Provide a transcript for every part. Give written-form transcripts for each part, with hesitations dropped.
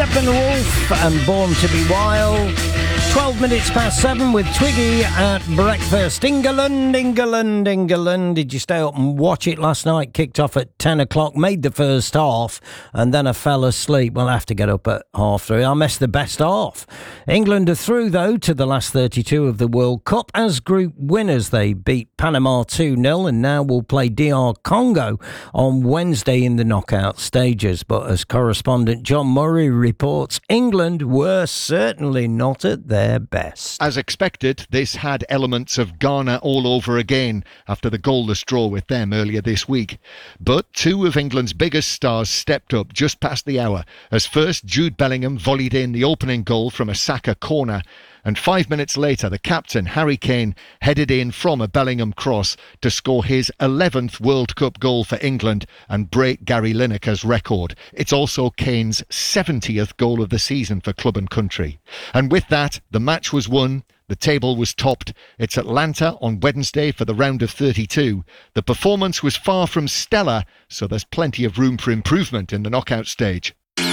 Steppenwolf and Born to Be Wild. 12 minutes past 7 with Twiggy at breakfast. England. Did you stay up and watch it last night? Kicked off at 10 o'clock, made the first half, and then I fell asleep. Well, I have to get up at 3:30. I missed the best half. England are through, though, to the last 32 of the World Cup. As group winners, they beat Panama 2-0 and now will play DR Congo on Wednesday in the knockout stages. But as correspondent John Murray reports, England were certainly not at their best. As expected, this had elements of Ghana all over again after the goalless draw with them earlier this week. But two of England's biggest stars stepped up just past the hour, as first Jude Bellingham volleyed in the opening goal from a Saka corner, and 5 minutes later the captain Harry Kane headed in from a Bellingham cross to score his 11th World Cup goal for England and break Gary Lineker's record. It's also Kane's 70th goal of the season for club and country. And with that, the match was won. The table was topped. It's Atlanta on Wednesday for the round of 32. The performance was far from stellar, so there's plenty of room for improvement in the knockout stage.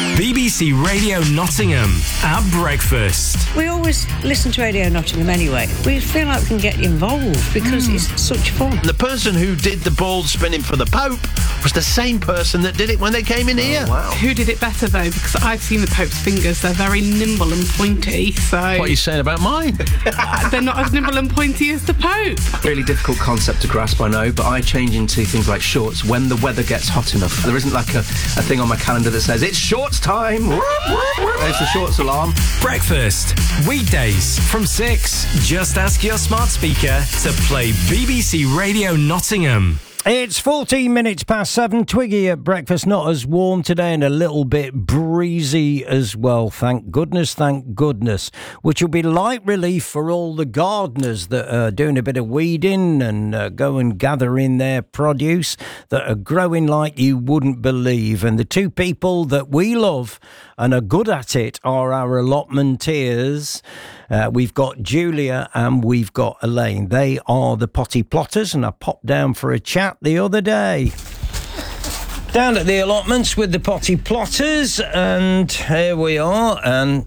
BBC Radio Nottingham at breakfast. We always listen to Radio Nottingham anyway. We feel like we can get involved because it's such fun. The person who did the ball spinning for the Pope was the same person that did it when they came in here. Wow. Who did it better, though? Because I've seen the Pope's fingers. They're very nimble and pointy, so... What are you saying about mine? They're not as nimble and pointy as the Pope. Really difficult concept to grasp, I know, but I change into things like shorts when the weather gets hot enough. There isn't like a thing on my calendar that says, it's shorts time! There's the shorts alarm. Breakfast. Weekdays from 6. Just ask your smart speaker to play BBC Radio Nottingham. It's 14 minutes past 7. Twiggy at breakfast. Not as warm today and a little bit breezy as well. Thank goodness. Which will be light relief for all the gardeners that are doing a bit of weeding and go and gather in their produce that are growing like you wouldn't believe. And the two people that we love and are good at it are our allotmenteers. We've got Julia and we've got Elaine. They are the potty plotters, and I popped down for a chat the other day. Down at the allotments with the potty plotters, and here we are, and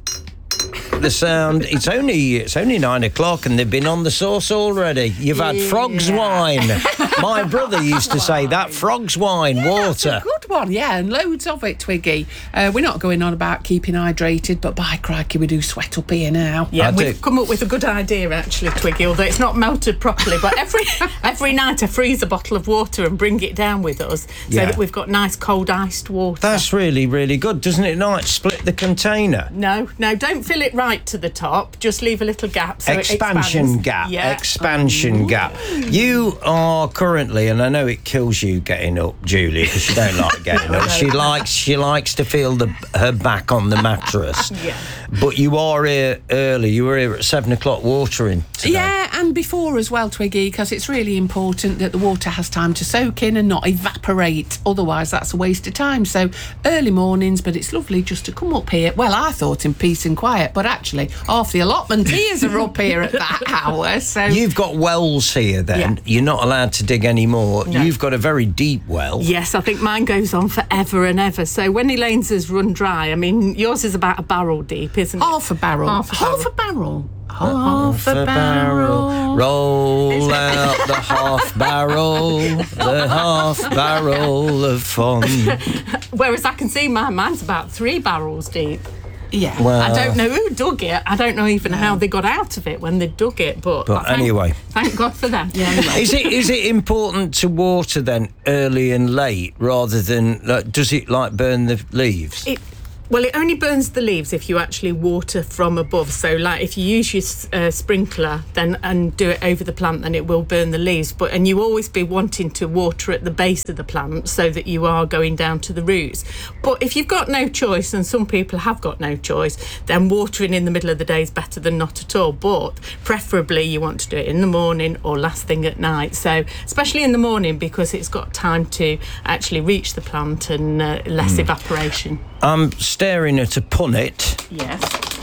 the sound, it's only 9 o'clock and they've been on the sauce already. You've had frog's wine. My brother used to say that, frog's wine, water. It's a good one, yeah, and loads of it, Twiggy. We're not going on about keeping hydrated, but by crikey, we do sweat up here now. Yeah, we've come up with a good idea, actually, Twiggy, although it's not melted properly, but every night I freeze a bottle of water and bring it down with us so that we've got nice cold iced water. That's really, really good, doesn't it? Like, split the container. No, don't fill it right to the top, just leave a little gap so expansion it gap. Yeah. Expansion gap. You are currently, and I know it kills you getting up, Julie, because you don't like getting up. She likes to feel her back on the mattress. Yeah. But you are here early. You were here at 7 o'clock watering today. Yeah, and before as well, Twiggy, because it's really important that the water has time to soak in and not evaporate. Otherwise, that's a waste of time. So early mornings, but it's lovely just to come up here. Well, I thought in peace and quiet, but actually half the allotmenteers are up here at that hour. So you've got wells here then. Yeah. You're not allowed to dig any more. No. You've got a very deep well. Yes, I think mine goes on forever and ever. So when Elaine's has run dry, I mean, yours is about a barrel deep, isn't it? Half a barrel. Half a barrel. Half a barrel. Roll out the half barrel. The half barrel of fun. Whereas I can see mine's about 3 barrels deep. Yeah. Well, I don't know who dug it. I don't know even how they got out of it when they dug it. But anyway. Thank God for them. Yeah, anyway. Is it important to water then early and late rather than, does it burn the leaves? Well, it only burns the leaves if you actually water from above. So, if you use your sprinkler and do it over the plant, then it will burn the leaves. And you always be wanting to water at the base of the plant so that you are going down to the roots. But if you've got no choice, and some people have got no choice, then watering in the middle of the day is better than not at all. But preferably, you want to do it in the morning or last thing at night. So, especially in the morning, because it's got time to actually reach the plant and less evaporation. I'm staring at a punnet. Yes.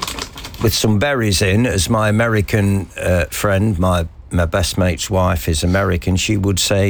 With some berries in, as my American friend, my best mate's wife is American, she would say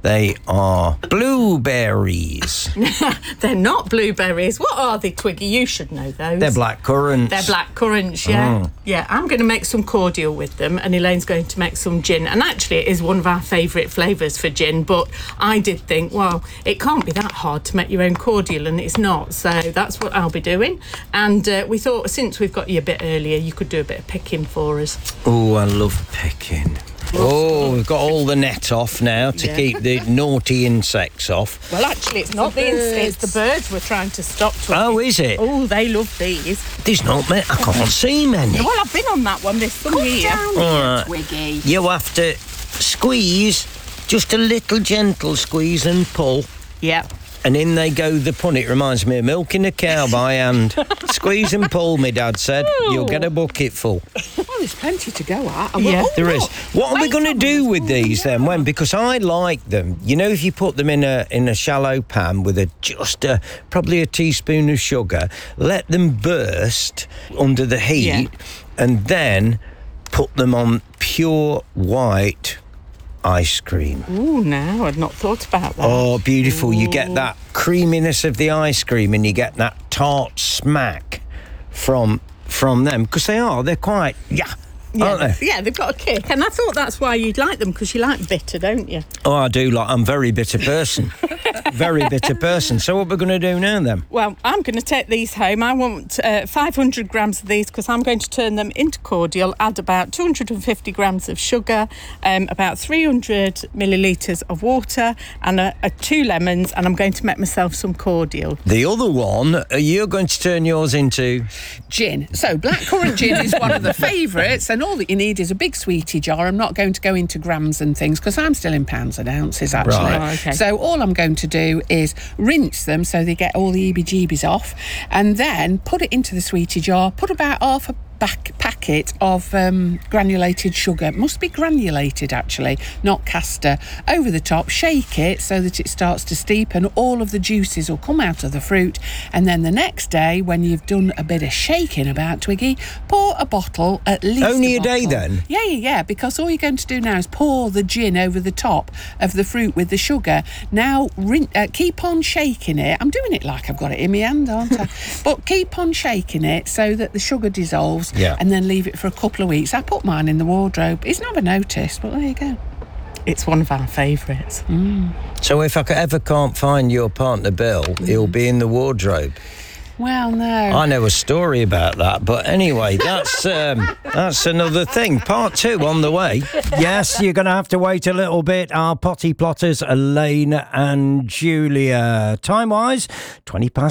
They are blueberries. They're not blueberries. What are they, Twiggy? You should know those. They're black currants. They're black currants, yeah. Mm. Yeah, I'm going to make some cordial with them, and Elaine's going to make some gin. And actually, it is one of our favourite flavours for gin, but I did think, well, it can't be that hard to make your own cordial, and it's not. So that's what I'll be doing. And we thought, since we've got you a bit earlier, you could do a bit of picking for us. Oh, I love picking. Oh, we've got all the net off now to keep the naughty insects off. Well, actually, it's not the insects, it's the birds we're trying to stop. Oh, is it? Oh, they love these. There's not many. I can't see many. Well, I've been on that one. There's some here. All right. Twiggy. You have to squeeze, just a little gentle squeeze and pull. Yeah. And in they go, the pun. It reminds me of milking a cow by hand. Squeeze and pull, my dad said. You'll get a bucket full. Well, there's plenty to go at. Yeah, there is. What are we going to do with these then? When? Because I like them. You know, if you put them in a shallow pan with probably a teaspoon of sugar, let them burst under the heat, and then put them on pure white ice cream. Ooh, no, I'd not thought about that. Oh, beautiful. Ooh. You get that creaminess of the ice cream and you get that tart smack from them, because they're quite, aren't they? Yeah, they've got a kick. And I thought that's why you'd like them, because you like bitter, don't you? Oh, I do. I'm a very bitter person. Very bitter person. So what we're going to do now then? Well, I'm going to take these home. I want 500 grams of these, because I'm going to turn them into cordial, add about 250 grams of sugar, about 300 millilitres of water, and 2 lemons, and I'm going to make myself some cordial. The other one, you're going to turn yours into? Gin. So blackcurrant gin is one of the favourites, and all that you need is a big sweetie jar. I'm not going to go into grams and things, because I'm still in pounds and ounces, actually. Right. Oh, okay. So all I'm going to do is rinse them so they get all the EBGBs off, and then put it into the sweetie jar, put about half a packet of granulated sugar. It must be granulated, actually, not castor. Over the top, shake it so that it starts to steep and all of the juices will come out of the fruit. And then the next day, when you've done a bit of shaking about, Twiggy, pour a bottle, at least Only a bottle. day then? Yeah, because all you're going to do now is pour the gin over the top of the fruit with the sugar. Now, keep on shaking it. I'm doing it like I've got it in my hand, aren't I? But keep on shaking it so that the sugar dissolves. And then leave it for a couple of weeks. I put mine in the wardrobe. It's never noticed, but there you go. It's one of our favourites. So if I ever can't find your partner Bill, he'll be in the wardrobe. Well, no. I know a story about that, but anyway, that's another thing. Part 2 on the way. Yes, you're going to have to wait a little bit. Our potty plotters, Elaine and Julia. Time-wise, 20 past